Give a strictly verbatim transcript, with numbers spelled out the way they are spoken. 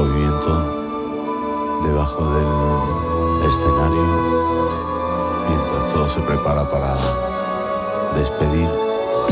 movimiento debajo del escenario mientras todo se prepara para despedir